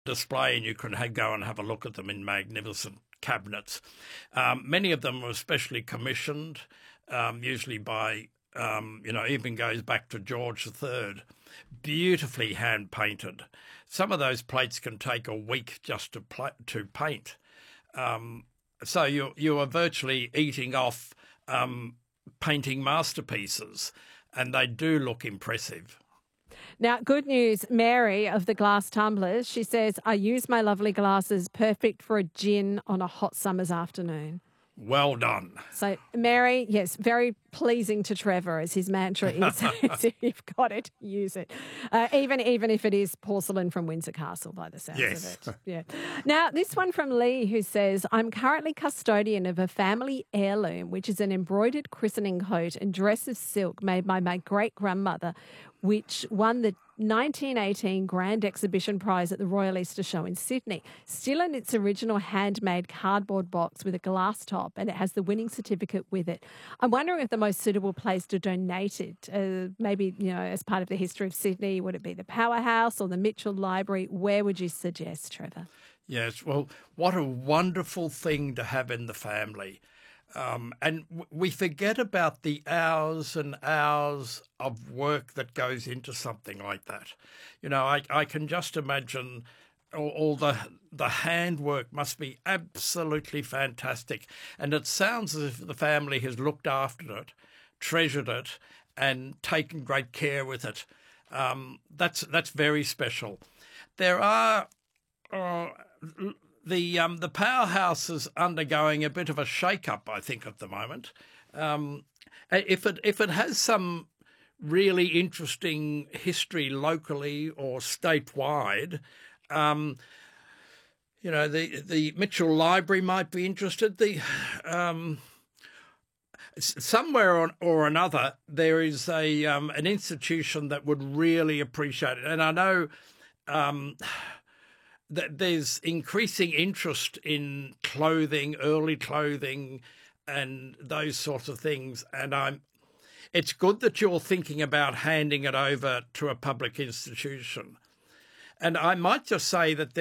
display, and you can go and have a look at them in magnificent cabinets. Many of them were specially commissioned, usually by, even goes back to George III, beautifully hand-painted. Some of those plates can take a week just to paint. So you are virtually eating off painting masterpieces, and they do look impressive. Now, good news, Mary of the glass tumblers, she says, I use my lovely glasses, perfect for a gin on a hot summer's afternoon. Well done. So, Mary, yes, very pleasing to Trevor, as his mantra is. If you've got it, use it. Even if it is porcelain from Windsor Castle, by the sounds of it. Yeah. Now, this one from Lee, who says, I'm currently custodian of a family heirloom, which is an embroidered christening coat and dress of silk made by my great-grandmother, which won the 1918 Grand Exhibition Prize at the Royal Easter Show in Sydney. Still in its original handmade cardboard box with a glass top, and it has the winning certificate with it. I'm wondering if the most suitable place to donate it, maybe, as part of the history of Sydney, would it be the Powerhouse or the Mitchell Library? Where would you suggest, Trevor? Yes, well, what a wonderful thing to have in the family. And we forget about the hours and hours of work that goes into something like that. I can just imagine all the handwork must be absolutely fantastic. And it sounds as if the family has looked after it, treasured it, and taken great care with it. That's very special. There are... The Powerhouse is undergoing a bit of a shake-up, I think, at the moment. If it has some really interesting history locally or statewide, the Mitchell Library might be interested. Somewhere or another, there is an institution that would really appreciate it, and I know. There's increasing interest in clothing, early clothing, and those sorts of things. And it's good that you're thinking about handing it over to a public institution. And I might just say that